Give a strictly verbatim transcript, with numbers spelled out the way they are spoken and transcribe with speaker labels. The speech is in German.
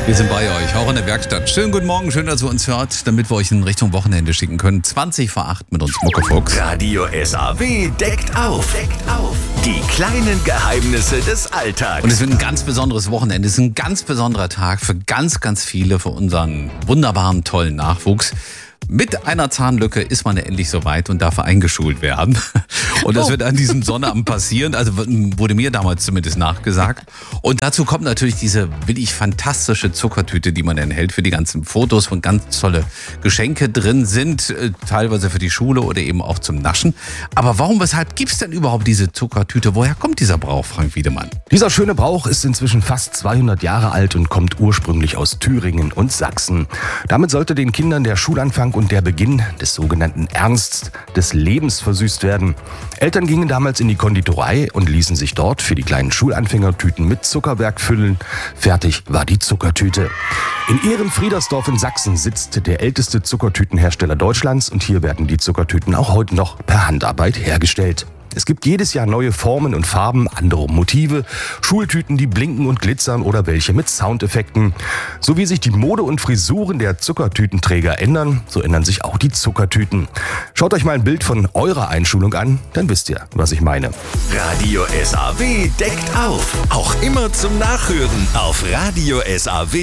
Speaker 1: Wir sind bei euch, auch in der Werkstatt. Schönen guten Morgen, schön, dass ihr uns hört, damit wir euch in Richtung Wochenende schicken können. zwanzig vor acht mit uns Muckefuchs.
Speaker 2: Radio S A W deckt auf. Deckt auf. Die kleinen Geheimnisse des Alltags.
Speaker 1: Und es wird ein ganz besonderes Wochenende. Es ist ein ganz besonderer Tag für ganz, ganz viele, für unseren wunderbaren, tollen Nachwuchs. Mit einer Zahnlücke ist man ja endlich soweit und darf eingeschult werden. Und das
Speaker 3: Oh.
Speaker 1: wird an diesem Sonnabend passieren. Also wurde mir damals zumindest nachgesagt. Und dazu kommt natürlich diese wirklich fantastische Zuckertüte, die man enthält für die ganzen Fotos, wo ganz tolle Geschenke drin sind. äh, Teilweise für die Schule oder eben auch zum Naschen. Aber warum, weshalb gibt's denn überhaupt diese Zuckertüte? Woher kommt dieser Brauch, Frank Wiedemann?
Speaker 3: Dieser schöne Brauch ist inzwischen fast zweihundert Jahre alt und kommt ursprünglich aus Thüringen und Sachsen. Damit sollte den Kindern der Schulanfang und der Beginn des sogenannten Ernsts des Lebens versüßt werden. Eltern gingen damals in die Konditorei und ließen sich dort für die kleinen Schulanfängertüten mit Zuckerwerk füllen. Fertig war die Zuckertüte. In Ehrenfriedersdorf in Sachsen sitzt der älteste Zuckertütenhersteller Deutschlands und hier werden die Zuckertüten auch heute noch per Handarbeit hergestellt. Es gibt jedes Jahr neue Formen und Farben, andere Motive, Schultüten, die blinken und glitzern oder welche mit Soundeffekten. So wie sich die Mode und Frisuren der Zuckertütenträger ändern, so ändern sich auch die Zuckertüten. Schaut euch mal ein Bild von eurer Einschulung an, dann wisst ihr, was ich meine.
Speaker 2: Radio S A W deckt auf. Auch immer zum Nachhören auf radio S A W.